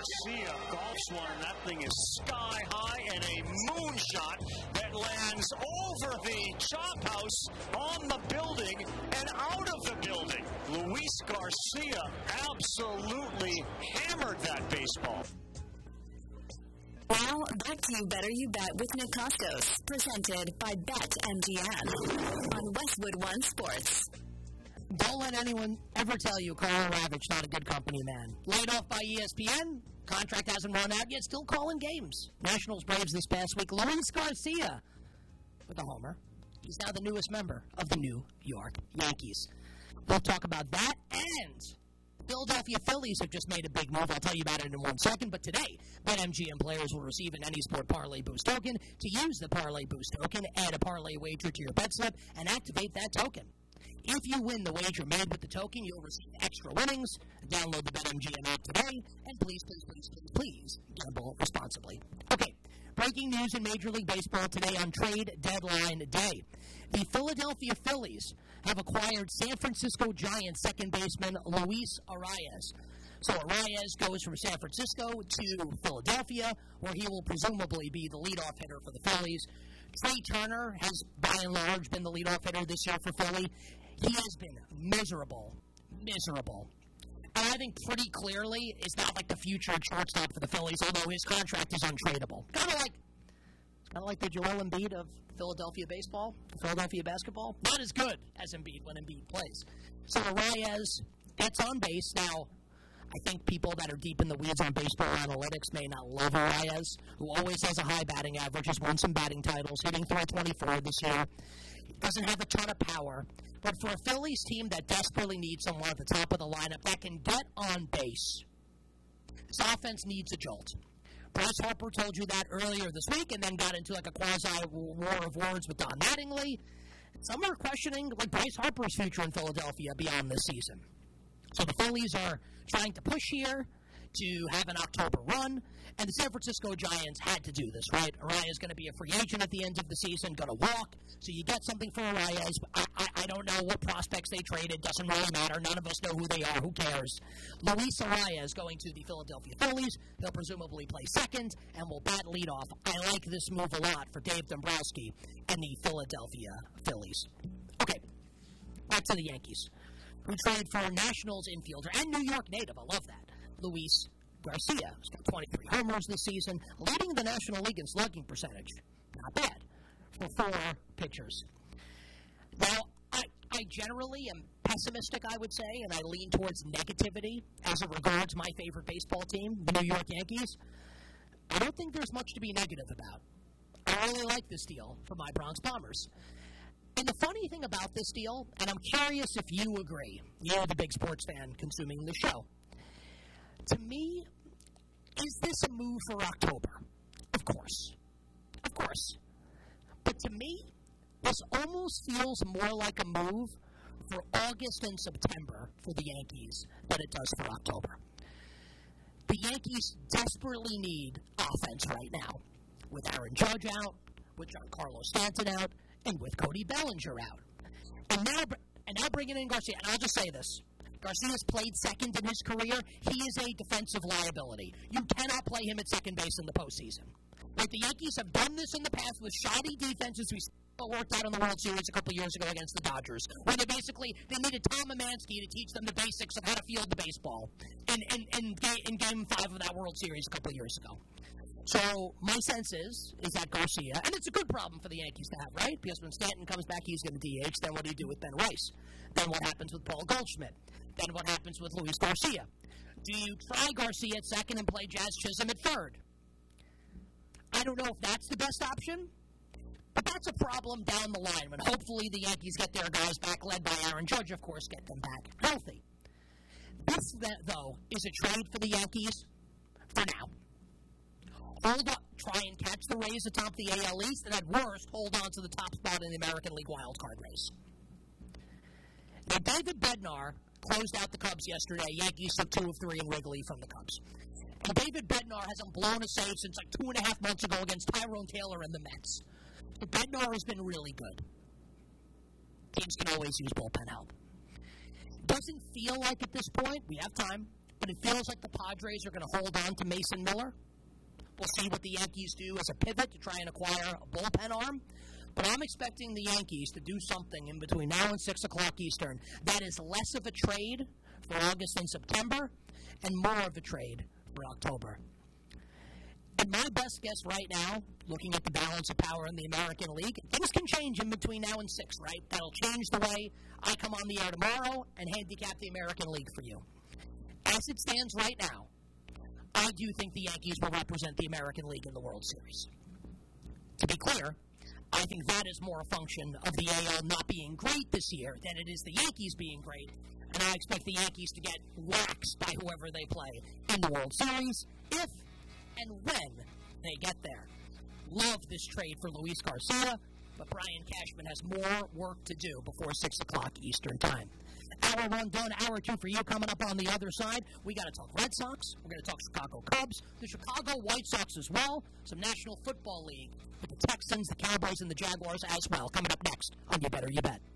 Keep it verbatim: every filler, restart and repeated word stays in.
Garcia golfs one, and that thing is sky high, and a moonshot that lands over the chop house, on the building, and out of the building. Luis Garcia absolutely hammered that baseball. Now, back to You Better You Bet with Nick Costos, presented by BetMGM on Westwood One Sports. Don't let anyone ever tell you Carl Ravitch not a good company man. Laid off by E S P N, contract hasn't run out yet, still calling games. Nationals Braves this past week, Luis Garcia with a homer. He's now the newest member of the New York Yankees. We'll talk about that, and Philadelphia Phillies have just made a big move. I'll tell you about it in one second. But today, BetMGM players will receive an AnySport Parlay Boost token. To use the Parlay Boost token, add a parlay wager to your bet slip and activate that token. If you win the wager made with the token, you'll receive extra winnings. Download the BetMGM app today, and please, please, please, please, please gamble responsibly. Okay, breaking news in Major League Baseball today on trade deadline day. The Philadelphia Phillies have acquired San Francisco Giants second baseman Luis Arraez. So Arraez goes from San Francisco to Philadelphia, where he will presumably be the leadoff hitter for the Phillies. Trey Turner has, by and large, been the leadoff hitter this year for Philly. He has been miserable, miserable. And I think pretty clearly is not like the future shortstop for the Phillies, although his contract is untradeable. Kind of like, kind of like the Joel Embiid of Philadelphia baseball, Philadelphia basketball. Not as good as Embiid when Embiid plays. So Arraez gets on base. Now, I think people that are deep in the weeds on baseball analytics may not love Arraez, who always has a high batting average, has won some batting titles, hitting three twenty-four this year. Doesn't have a ton of power. But for a Phillies team that desperately needs someone at the top of the lineup that can get on base, this offense needs a jolt. Bryce Harper told you that earlier this week and then got into like a quasi-war of words with Don Mattingly. Some are questioning like Bryce Harper's future in Philadelphia beyond this season. So the Phillies are trying to push here to have an October run, and the San Francisco Giants had to do this, right? Arraez is going to be a free agent at the end of the season, going to walk, so you get something for Arraez. I, I, I don't know what prospects they traded. Doesn't really matter. None of us know who they are. Who cares? Luis Arraez going to the Philadelphia Phillies. He'll presumably play second and will bat leadoff. I like this move a lot for Dave Dombrowski and the Philadelphia Phillies. Okay, back to the Yankees, who trade for Nationals infielder and New York native. I love that. Luis Garcia. He's got twenty-three homers this season, leading the National League in slugging percentage. Not bad for four pitchers. Now, I, I generally am pessimistic, I would say, and I lean towards negativity as it regards my favorite baseball team, the New York Yankees. I don't think there's much to be negative about. I really like this deal for my Bronx Bombers. And the funny thing about this deal, and I'm curious if you agree, you're the big sports fan consuming the show, to me, is this a move for October? Of course. Of course. But to me, this almost feels more like a move for August and September for the Yankees than it does for October. The Yankees desperately need offense right now, with Aaron Judge out, with Giancarlo Stanton out, and with Cody Bellinger out. And now, and now bringing in Garcia, and I'll just say this. Garcia's played second in his career. He is a defensive liability. You cannot play him at second base in the postseason. Like, the Yankees have done this in the past with shoddy defenses we worked out in the World Series a couple years ago against the Dodgers, where they basically they needed Tom Emanski to teach them the basics of how to field the baseball in, in, in, in Game five of that World Series a couple years ago. So my sense is, is that Garcia, and it's a good problem for the Yankees to have, right? Because when Stanton comes back, he's going to D H. Then what do you do with Ben Rice? Then what happens with Paul Goldschmidt? Then what happens with Luis Garcia? Do you try Garcia at second and play Jazz Chisholm at third? I don't know if that's the best option, but that's a problem down the line when hopefully the Yankees get their guys back, led by Aaron Judge, of course, get them back healthy. This, though, is a trade for the Yankees for now. Hold up, try and catch the Rays atop the A L East, and at worst, hold on to the top spot in the American League wildcard race. Now, David Bednar closed out the Cubs yesterday. Yankees took two of three in Wrigley from the Cubs. And David Bednar hasn't blown a save since like two and a half months ago against Tyrone Taylor and the Mets. So Bednar has been really good. Teams can always use bullpen help. Doesn't feel like at this point, we have time, but it feels like the Padres are going to hold on to Mason Miller. We'll see what the Yankees do as a pivot to try and acquire a bullpen arm. But I'm expecting the Yankees to do something in between now and six o'clock Eastern that is less of a trade for August and September and more of a trade for October. And my best guess right now, looking at the balance of power in the American League, things can change in between now and six, right? That'll change the way I come on the air tomorrow and handicap the American League for you. As it stands right now, I do think the Yankees will represent the American League in the World Series. To be clear, I think that is more a function of the A L not being great this year than it is the Yankees being great. And I expect the Yankees to get waxed by whoever they play in the World Series, if and when they get there. Love this trade for Luis Garcia, but Brian Cashman has more work to do before six o'clock Eastern Time. Hour one done, hour two for you. Coming up on the other side, we got to talk Red Sox. We're going to talk Chicago Cubs, the Chicago White Sox as well, some National Football League with the Texans, the Cowboys, and the Jaguars as well. Coming up next on You Better You Bet.